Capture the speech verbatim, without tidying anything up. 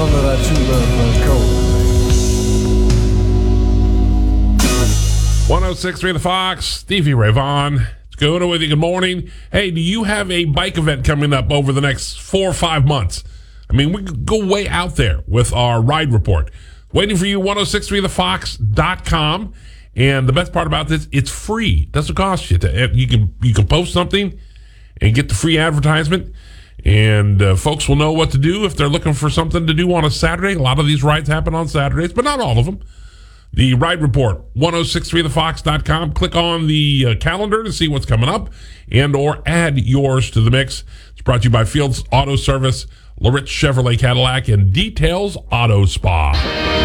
Don't let our true love run cold. one oh six point three The Fox, Stevie Ray Vaughan. It's going with you. Good morning. Hey, do you have a bike event coming up over the next four or five months? I mean, we could go way out there with our ride report. Waiting for you, ten sixty-three the fox dot com. And the best part about this, it's free. It doesn't cost you. To, you can you can post something and get the free advertisement. And uh, folks will know what to do if they're looking for something to do on a Saturday. A lot of these rides happen on Saturdays, but not all of them. The ride report, ten sixty-three the fox dot com. Click on the uh, calendar to see what's coming up and or add yours to the mix. It's brought to you by Fields Auto Service, Laritz Chevrolet Cadillac, and Details Auto Spa.